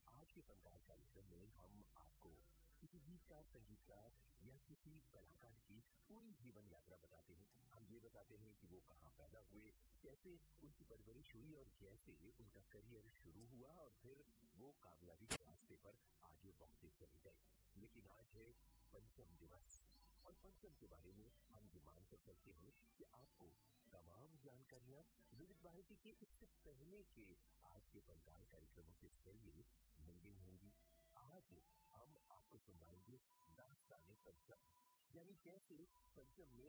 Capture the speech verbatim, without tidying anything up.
आज के पंचायत कार्यक्रम में हम आपको किसी गीतकार, संगीतकार या किसी कलाकार की पूरी जीवन यात्रा बताते हैं। हम ये बताते हैं कि वो कहाँ पैदा हुए, कैसे उनकी परवरिश हुई और कैसे उनका करियर शुरू हुआ और फिर वो कामयाबी के रास्ते पर आगे बढ़ते चले गए। लेकिन आज है पंचम दिवस और पंचम के बारे में हम ये मानकर चलते हैं कि आपको तमाम जानकारियां विविध भारती के इससे पहले के आज के पंचायत कार्यक्रमों के जरिए मिल होंगी। आज हम आपको सुनाएंगे दास्ताने पंचम, यानी कैसे पंचम में